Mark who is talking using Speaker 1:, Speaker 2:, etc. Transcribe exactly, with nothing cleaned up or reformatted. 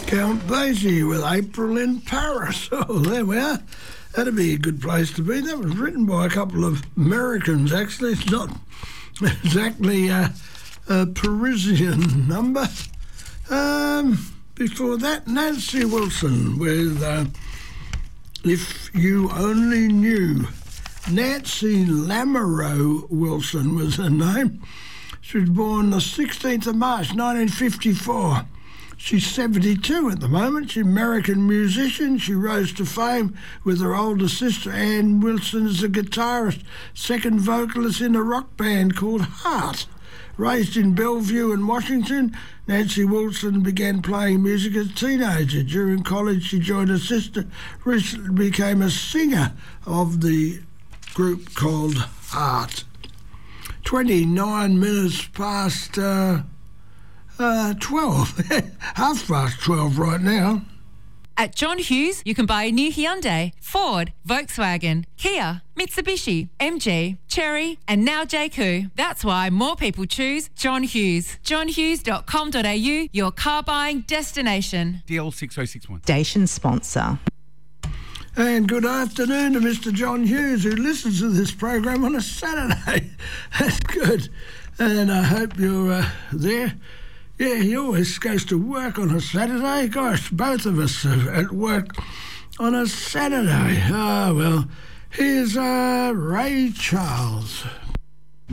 Speaker 1: Count Basie with April in Paris. Oh, there we are. That'd be a good place to be. That was written by a couple of Americans, actually. It's not exactly a, a Parisian number. Um, before that, Nancy Wilson with uh, If You Only Knew. Nancy Lamoureux Wilson was her name. She was born the sixteenth of March, nineteen fifty-four. She's seventy-two at the moment. She's an American musician. She rose to fame with her older sister, Ann Wilson, as a guitarist, second vocalist in a rock band called Heart. Raised in Bellevue in Washington, Nancy Wilson began playing music as a teenager. During college, she joined her sister, recently became a singer of the group called Heart. twenty-nine minutes past... Uh, Uh, twelve. Half past twelve right now.
Speaker 2: At John Hughes, you can buy a new Hyundai, Ford, Volkswagen, Kia, Mitsubishi, M G, Chery, and now J Q. That's why more people choose John Hughes. john hughes dot com dot a u, your car buying destination.
Speaker 3: D L six oh six one.
Speaker 4: Station sponsor.
Speaker 1: And good afternoon to Mister John Hughes, who listens to this program on a Saturday. That's good. And I hope you're uh, there. Yeah, he always goes to work on a Saturday. Gosh, both of us are at work on a Saturday. Ah, well, here's uh, Ray Charles.